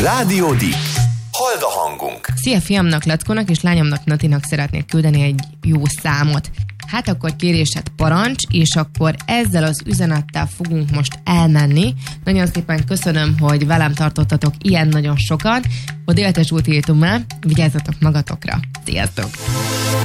Rádió D. Hald a hangunk. Szia, fiamnak, Lackónak és lányomnak, Natinak szeretnék küldeni egy jó számot. Hát akkor kérésed parancs, és akkor ezzel az üzenettel fogunk most elmenni. Nagyon szépen köszönöm, hogy velem tartottatok ilyen nagyon sokan. A Déltes úti étummal, vigyázzatok magatokra. Sziasztok!